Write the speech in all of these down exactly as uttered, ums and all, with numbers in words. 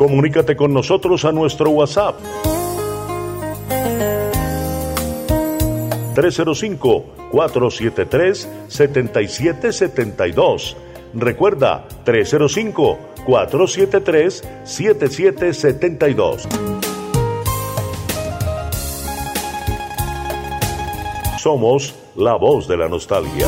Comunícate con nosotros a nuestro WhatsApp tres cero cinco, cuatro siete tres, siete siete siete dos. Recuerda, tres cero cinco, cuatro siete tres, siete siete siete dos. Somos la voz de la nostalgia.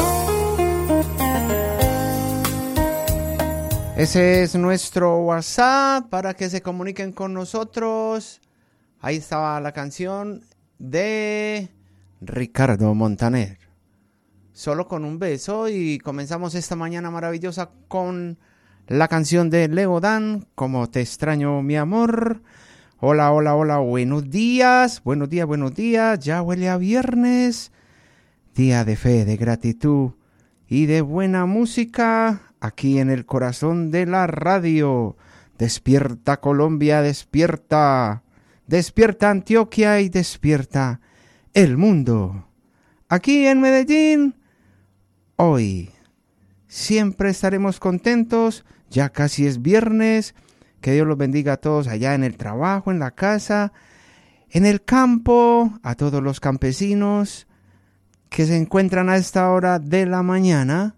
Ese es nuestro WhatsApp para que se comuniquen con nosotros. Ahí estaba la canción de Ricardo Montaner, Solo con un beso, y comenzamos esta mañana maravillosa con la canción de Leo Dan, Como te extraño mi amor. Hola, hola, hola, buenos días, buenos días, buenos días, ya huele a viernes, día de fe, de gratitud y de buena música, aquí en el corazón de la radio. Despierta Colombia, despierta, despierta Antioquia y despierta el mundo. Aquí en Medellín, hoy, siempre estaremos contentos, ya casi es viernes. Que Dios los bendiga a todos allá en el trabajo, en la casa, en el campo, a todos los campesinos que se encuentran a esta hora de la mañana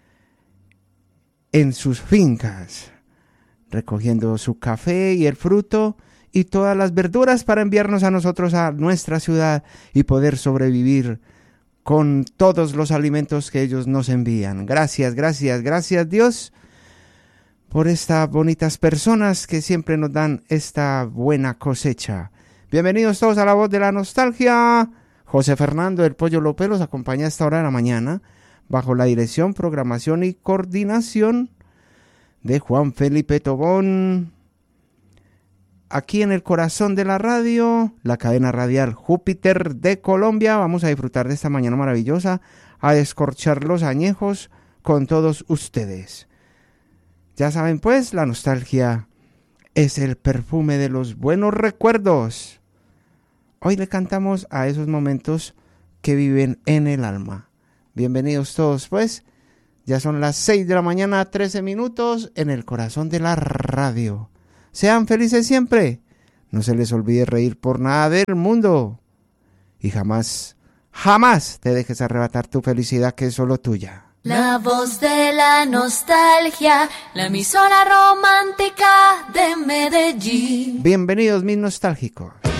en sus fincas, recogiendo su café y el fruto y todas las verduras para enviarnos a nosotros a nuestra ciudad y poder sobrevivir con todos los alimentos que ellos nos envían. Gracias, gracias, gracias Dios por estas bonitas personas que siempre nos dan esta buena cosecha. Bienvenidos todos a la voz de la nostalgia. José Fernando El Pollo López los acompaña a esta hora de la mañana, bajo la dirección, programación y coordinación de Juan Felipe Tobón. Aquí en el corazón de la radio, la cadena radial Júpiter de Colombia, vamos a disfrutar de esta mañana maravillosa, a descorchar los añejos con todos ustedes. Ya saben pues, la nostalgia es el perfume de los buenos recuerdos. Hoy le cantamos a esos momentos que viven en el alma. Bienvenidos todos pues, ya son las seis de la mañana, trece minutos, en el corazón de la radio. Sean felices siempre, no se les olvide reír por nada del mundo. Y jamás, jamás te dejes arrebatar tu felicidad que es solo tuya. La voz de la nostalgia, la emisora romántica de Medellín. Bienvenidos mis nostálgicos.